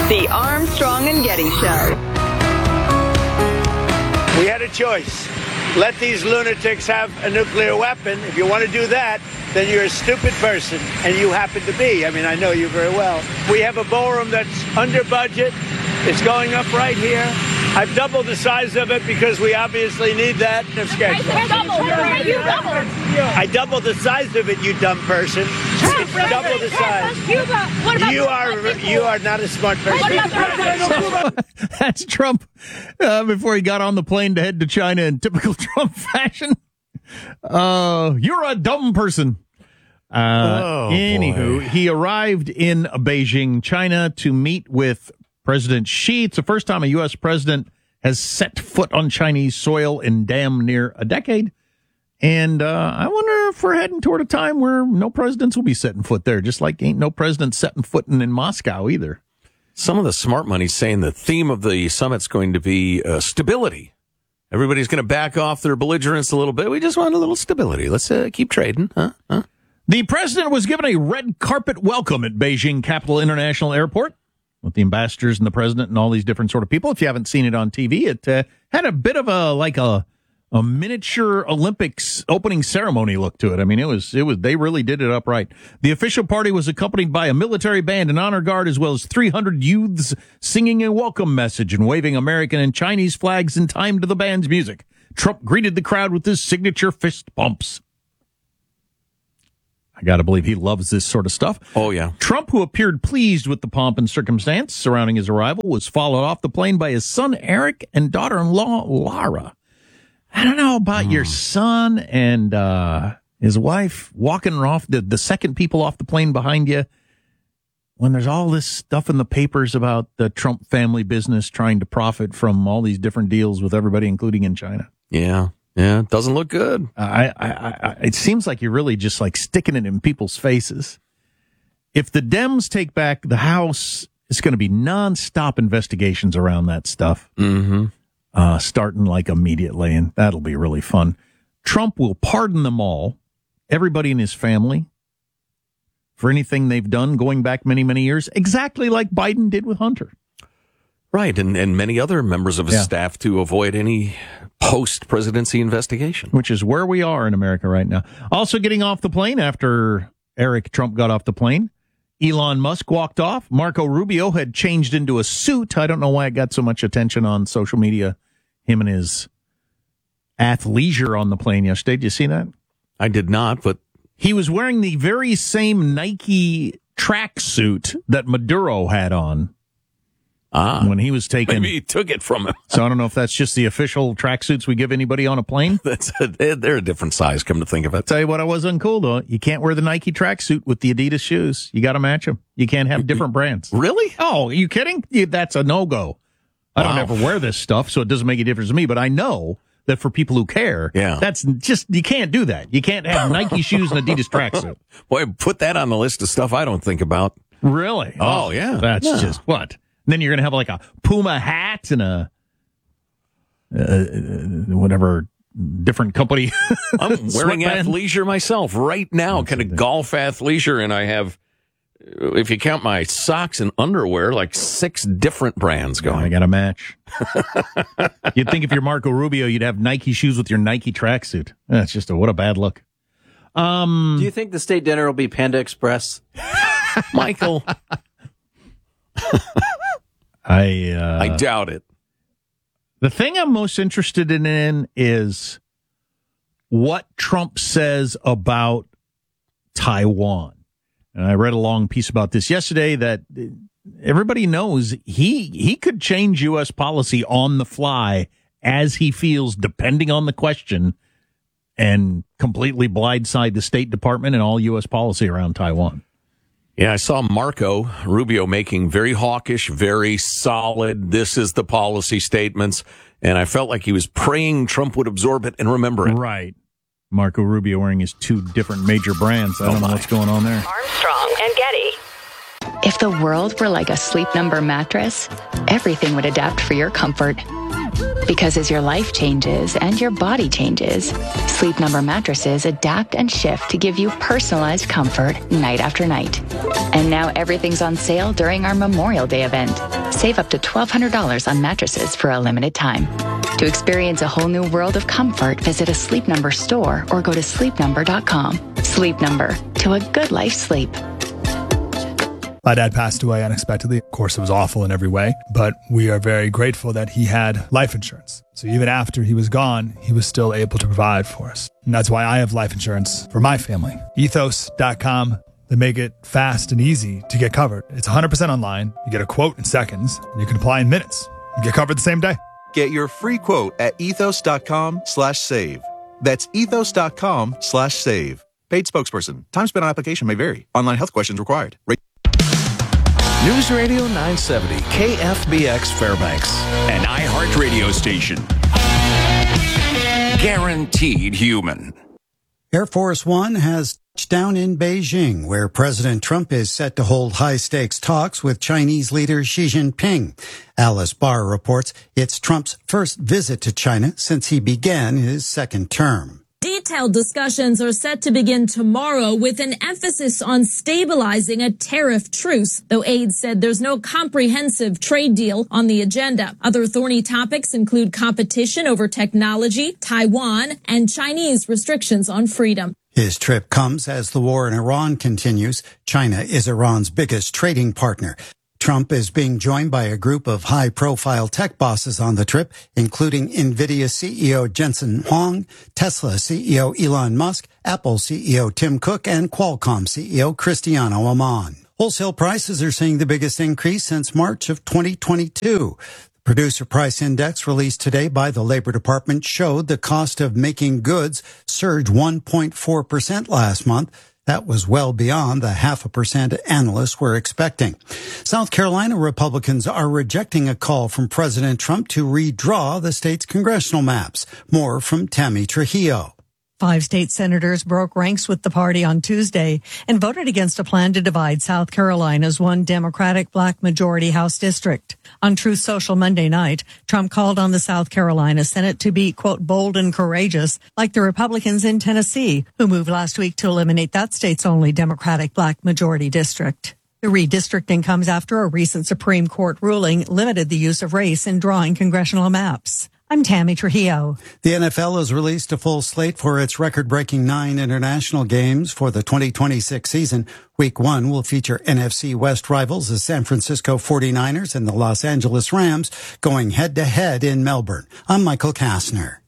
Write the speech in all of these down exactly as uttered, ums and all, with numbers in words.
The Armstrong and Getty Show. We had a choice. Let these lunatics have a nuclear weapon. If you want to do that, then you're a stupid person, and you happen to be. I mean, I know you very well. We have a ballroom that's under budget. It's going up right here. I've doubled the size of it because we obviously need that in the schedule. You doubled. I doubled the size of it, you dumb person. It's double the size. You are you are not a smart person. That's Trump uh, before he got on the plane to head to China in typical Trump fashion. Uh, you're a dumb person. Uh, oh, anywho, boy. he arrived in Beijing, China, to meet with President Xi. It's the first time a U S president has set foot on Chinese soil in damn near a decade. And uh, I wonder if we're heading toward a time where no presidents will be setting foot there, just like ain't no president setting foot in, in Moscow either. Some of the smart money's saying the theme of the summit's going to be uh, stability. Everybody's going to back off their belligerence a little bit. We just want a little stability. Let's uh, keep trading, huh? huh? The president was given a red carpet welcome at Beijing Capital International Airport with the ambassadors and the president and all these different sort of people. If you haven't seen it on T V, it uh, had a bit of a like a a miniature Olympics opening ceremony look to it. I mean, it was it was they really did it up right. The official party was accompanied by a military band and honor guard, as well as three hundred youths singing a welcome message and waving American and Chinese flags in time to the band's music. Trump greeted the crowd with his signature fist pumps. I got to believe he loves this sort of stuff. Oh, yeah. Trump, who appeared pleased with the pomp and circumstance surrounding his arrival, was followed off the plane by his son, Eric, and daughter-in-law, Lara. I don't know about mm. your son and uh, his wife walking off, the, the second people off the plane behind you, when there's all this stuff in the papers about the Trump family business trying to profit from all these different deals with everybody, including in China. Yeah. Yeah, it doesn't look good. I, I, I, it seems like you're really just like sticking it in people's faces. If the Dems take back the House, it's going to be nonstop investigations around that stuff, mm-hmm. uh, starting like immediately, and that'll be really fun. Trump will pardon them all, everybody in his family, for anything they've done going back many, many years, exactly like Biden did with Hunter. Right, and, and many other members of his yeah. staff to avoid any post-presidency investigation. Which is where we are in America right now. Also getting off the plane after Eric Trump got off the plane, Elon Musk walked off. Marco Rubio had changed into a suit. I don't know why it got so much attention on social media, him and his athleisure on the plane yesterday. Did you see that? I did not, but... He was wearing the very same Nike tracksuit that Maduro had on. Ah, when he was taken, maybe he took it from him. So I don't know if that's just the official tracksuits we give anybody on a plane. That's a, they're a different size. Come to think of it, tell you what, I was uncool though. You can't wear the Nike tracksuit with the Adidas shoes. You got to match them. You can't have different brands. Really? Oh, are you kidding? You, that's a no go. I wow. don't ever wear this stuff, so it doesn't make a difference to me. But I know that for people who care, yeah. that's just you can't do that. You can't have Nike shoes and Adidas tracksuit. Boy, put that on the list of stuff I don't think about. Really? Oh, oh yeah. That's yeah. just what. Then you're going to have like a Puma hat and a uh, whatever different company. I'm wearing athleisure myself right now, kind of golf athleisure, and I have, if you count my socks and underwear, like six different brands going. I got a match. You'd think if you're Marco Rubio, you'd have Nike shoes with your Nike tracksuit. That's just a what a bad look. Um, Do you think the state dinner will be Panda Express? Michael. I uh, I doubt it. The thing I'm most interested in is what Trump says about Taiwan. And I read a long piece about this yesterday that everybody knows he he could change U S policy on the fly as he feels, depending on the question, and completely blindside the State Department and all U S policy around Taiwan. Yeah, I saw Marco Rubio making very hawkish, very solid, this is the policy statements, and I felt like he was praying Trump would absorb it and remember it. Right. Marco Rubio wearing his two different major brands. I don't oh know what's going on there. Armstrong and Getty. If the world were like a Sleep Number mattress, everything would adapt for your comfort. Because as your life changes and your body changes, Sleep Number mattresses adapt and shift to give you personalized comfort night after night. And now everything's on sale during our Memorial Day event. Save up to twelve hundred dollars on mattresses for a limited time. To experience a whole new world of comfort, visit a Sleep Number store or go to sleep number dot com. Sleep Number, to a good night's sleep. My dad passed away unexpectedly. Of course, it was awful in every way, but we are very grateful that he had life insurance. So even after he was gone, he was still able to provide for us. And that's why I have life insurance for my family. ethos dot com. They make it fast and easy to get covered. It's one hundred percent online. You get a quote in seconds, and you can apply in minutes. You get covered the same day. Get your free quote at ethos dot com slash save. That's ethos dot com slash save. Paid spokesperson. Time spent on application may vary. Online health questions required. Rate- News Radio nine seventy, K F B X Fairbanks. An iHeartRadio station. Guaranteed human. Air Force One has touched down in Beijing, where President Trump is set to hold high-stakes talks with Chinese leader Xi Jinping. Alice Barr reports it's Trump's first visit to China since he began his second term. Detailed discussions are set to begin tomorrow with an emphasis on stabilizing a tariff truce, though aides said there's no comprehensive trade deal on the agenda. Other thorny topics include competition over technology, Taiwan, and Chinese restrictions on freedom. His trip comes as the war in Iran continues. China is Iran's biggest trading partner. Trump is being joined by a group of high-profile tech bosses on the trip, including NVIDIA C E O Jensen Huang, Tesla C E O Elon Musk, Apple C E O Tim Cook, and Qualcomm C E O Cristiano Amon. Wholesale prices are seeing the biggest increase since March of twenty twenty-two. The Producer Price Index released today by the Labor Department showed the cost of making goods surged one point four percent last month. That was well beyond the half a percent analysts were expecting. South Carolina Republicans are rejecting a call from President Trump to redraw the state's congressional maps. More from Tammy Trujillo. Five state senators broke ranks with the party on Tuesday and voted against a plan to divide South Carolina's one Democratic black majority House district. On Truth Social Monday night, Trump called on the South Carolina Senate to be, quote, bold and courageous, like the Republicans in Tennessee, who moved last week to eliminate that state's only Democratic black majority district. The redistricting comes after a recent Supreme Court ruling limited the use of race in drawing congressional maps. I'm Tammy Trujillo. The N F L has released a full slate for its record-breaking nine international games for the twenty twenty-six season. Week one will feature N F C West rivals, the San Francisco forty-niners and the Los Angeles Rams, going head-to-head in Melbourne. I'm Michael Kastner.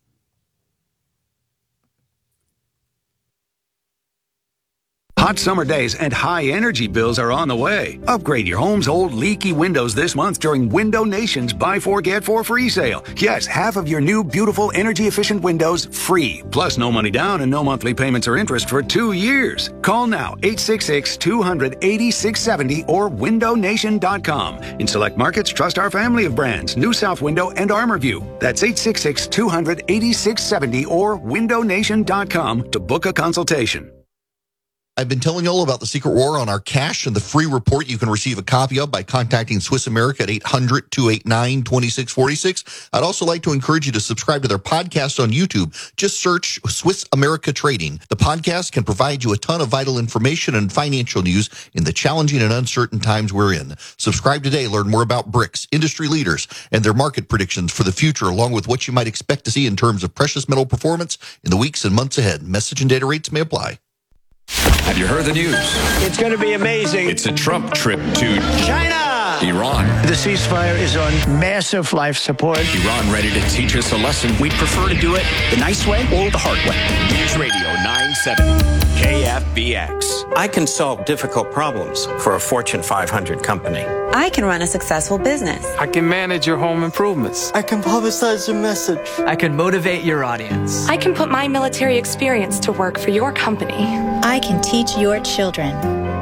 Hot summer days and high energy bills are on the way. Upgrade your home's old leaky windows this month during Window Nation's Buy Four Get Four free sale. Yes, half of your new beautiful energy efficient windows free. Plus no money down and no monthly payments or interest for two years. Call now eight six six, two hundred, eighty-six seventy or window nation dot com. In select markets, trust our family of brands, New South Window and ArmorView. That's eight six six, two hundred, eighty-six seventy or window nation dot com to book a consultation. I've been telling you all about the secret war on our cash and the free report you can receive a copy of by contacting Swiss America at eight hundred, two eight nine, two six four six. I'd also like to encourage you to subscribe to their podcast on YouTube. Just search Swiss America Trading. The podcast can provide you a ton of vital information and financial news in the challenging and uncertain times we're in. Subscribe today. Learn more about BRICS, industry leaders, and their market predictions for the future, along with what you might expect to see in terms of precious metal performance in the weeks and months ahead. Message and data rates may apply. Have you heard the news? It's going to be amazing. It's a Trump trip to China. Iran. The ceasefire is on massive life support. Iran ready to teach us a lesson. We'd prefer to do it the nice way or the hard way. News Radio nine seventy, K F B X. I can solve difficult problems for a Fortune five hundred company. I can run a successful business. I can manage your home improvements. I can publicize your message. I can motivate your audience. I can put my military experience to work for your company. I can teach your children.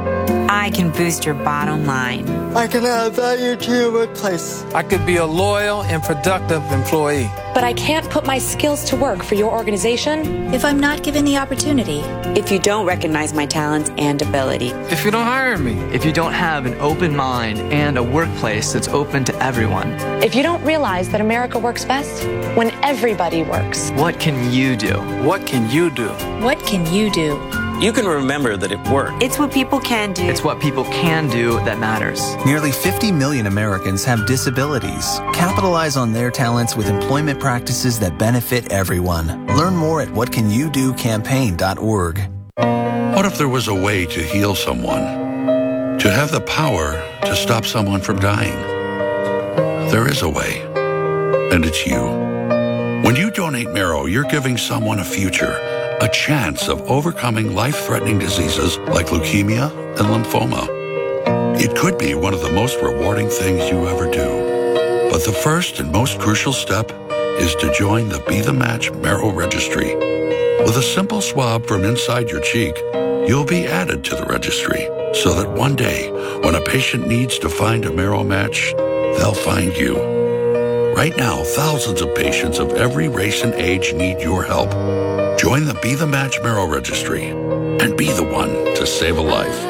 I can boost your bottom line. I can add value to your workplace. I could be a loyal and productive employee. But I can't put my skills to work for your organization if I'm not given the opportunity. If you don't recognize my talents and ability. If you don't hire me. If you don't have an open mind and a workplace that's open to everyone. If you don't realize that America works best when everybody works. What can you do? What can you do? What can you do? You can remember that it worked. It's what people can do. It's what people can do that matters. Nearly fifty million Americans have disabilities. Capitalize on their talents with employment practices that benefit everyone. Learn more at what can you do campaign dot org. What if there was a way to heal someone? To have the power to stop someone from dying? There is a way, and it's you. When you donate marrow, you're giving someone a future, a chance of overcoming life-threatening diseases like leukemia and lymphoma. It could be one of the most rewarding things you ever do. But the first and most crucial step is to join the Be The Match Marrow Registry. With a simple swab from inside your cheek, you'll be added to the registry so that one day, when a patient needs to find a marrow match, they'll find you. Right now, thousands of patients of every race and age need your help. Join the Be The Match Marrow Registry and be the one to save a life.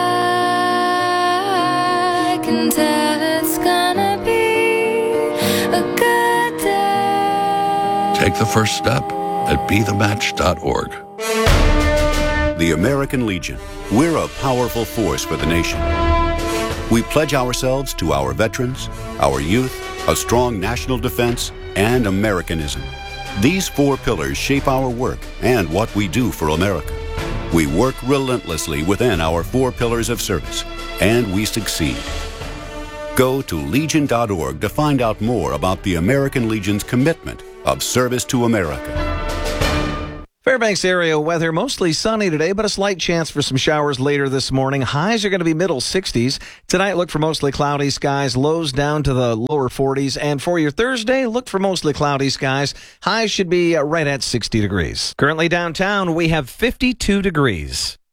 I can tell it's gonna be a good day. Take the first step at be the match dot org. The American Legion. We're a powerful force for the nation. We pledge ourselves to our veterans, our youth, a strong national defense, and Americanism. These four pillars shape our work and what we do for America. We work relentlessly within our four pillars of service, and we succeed. Go to legion dot org to find out more about the American Legion's commitment of service to America. Fairbanks area weather, mostly sunny today, but a slight chance for some showers later this morning. Highs are going to be middle sixties. Tonight, look for mostly cloudy skies, lows down to the lower forties. And for your Thursday, look for mostly cloudy skies. Highs should be right at sixty degrees. Currently downtown, we have fifty-two degrees.